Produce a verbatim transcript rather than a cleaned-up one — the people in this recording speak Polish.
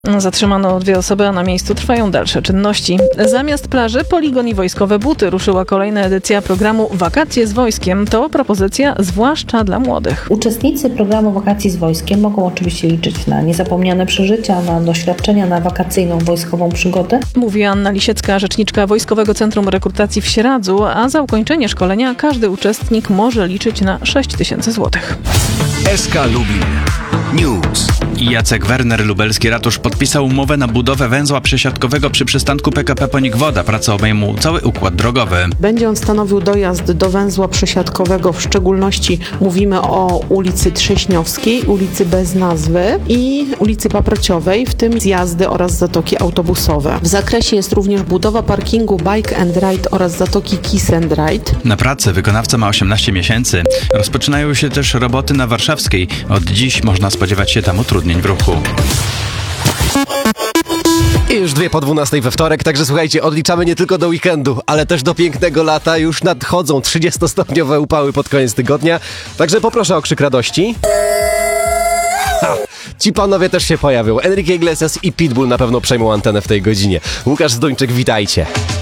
Zatrzymano dwie osoby, a na miejscu trwają dalsze czynności. Zamiast plaży, poligon i wojskowe buty ruszyła kolejna edycja programu Wakacje z Wojskiem. To propozycja zwłaszcza dla młodych. Uczestnicy programu Wakacji z Wojskiem mogą oczywiście liczyć na niezapomniane przeżycia, na doświadczenia, na wakacyjną wojskową przygodę. Mówi Anna Lisiecka, rzeczniczka Wojskowego Centrum Rekrutacji w Sieradzu, a za ukończenie szkolenia każdy uczestnik może liczyć na sześć tysięcy złotych. S K Lubin News. Jacek Werner, lubelski ratusz, podpisał umowę na budowę węzła przesiadkowego przy przystanku P K P Ponik-Woda. Prace obejmą cały układ drogowy. Będzie on stanowił dojazd do węzła przesiadkowego, w szczególności mówimy o ulicy Trześniowskiej, ulicy bez nazwy i ulicy Paprociowej, w tym zjazdy oraz zatoki autobusowe. W zakresie jest również budowa parkingu Bike and Ride oraz zatoki Kiss and Ride. Na pracę wykonawca ma osiemnaście miesięcy. Rozpoczynają się też roboty na Warszawskiej. Od dziś można spodziewać się tam utrudnień w ruchu. I już dwie po dwunastej we wtorek, także słuchajcie, odliczamy nie tylko do weekendu, ale też do pięknego lata. Już nadchodzą trzydziestostopniowe upały pod koniec tygodnia, także poproszę o krzyk radości. Ha, ci panowie też się pojawią. Enrique Iglesias i Pitbull na pewno przejmą antenę w tej godzinie. Łukasz Zduńczyk, witajcie.